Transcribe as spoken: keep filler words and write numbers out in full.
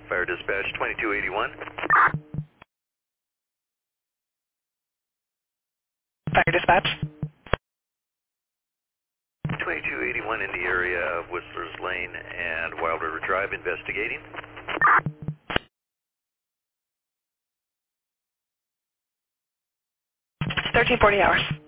Fire Dispatch twenty-two eighty-one. Fire Dispatch. twenty-two eighty-one in the area of Whistler's Lane and Wild River Drive investigating. thirteen forty hours.